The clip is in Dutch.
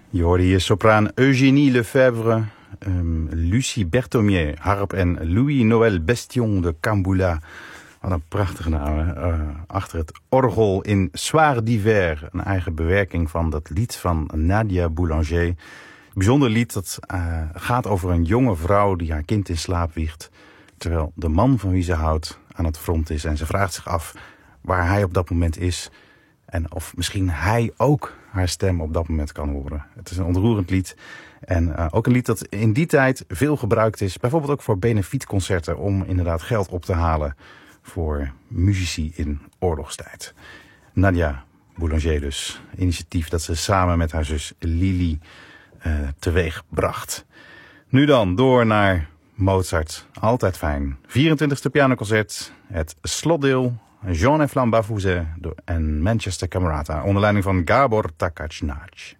Je hoorde hier sopraan Eugénie Lefebvre, Lucie Berthomier, harp en Louis-Noël Bestion de Camboula. Wat een prachtige naam. Achter het orgel in Soir d'hiver. Een eigen bewerking van dat lied van Nadia Boulanger. Een bijzonder lied dat gaat over een jonge vrouw die haar kind in slaap wiegt. Terwijl de man van wie ze houdt aan het front is. En ze vraagt zich af waar hij op dat moment is. En of misschien hij ook haar stem op dat moment kan horen. Het is een ontroerend lied. En ook een lied dat in die tijd veel gebruikt is. Bijvoorbeeld ook voor benefietconcerten. Om inderdaad geld op te halen voor muzici in oorlogstijd. Nadia Boulanger dus. Initiatief dat ze samen met haar zus Lili teweeg bracht. Nu dan door naar Mozart. Altijd fijn. 24e pianoconcert. Het slotdeel. Jean et Flamme Bavouzet en Manchester Camerata. Onder leiding van Gábor Takács.